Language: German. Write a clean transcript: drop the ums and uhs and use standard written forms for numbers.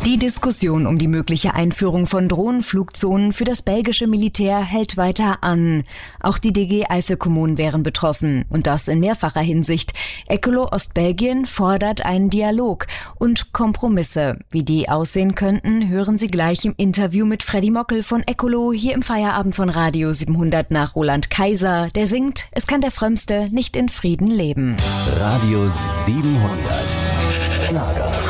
Die Diskussion um die mögliche Einführung von Drohnenflugzonen für das belgische Militär hält weiter an. Auch die DG Eifel-Kommunen wären betroffen und das in mehrfacher Hinsicht. Ecolo Ostbelgien fordert einen Dialog und Kompromisse. Wie die aussehen könnten, hören Sie gleich im Interview mit Freddy Mockel von Ecolo hier im Feierabend von Radio 700 nach Roland Kaiser. Der singt, es kann der Frömmste nicht in Frieden leben. Radio 700 Schlager.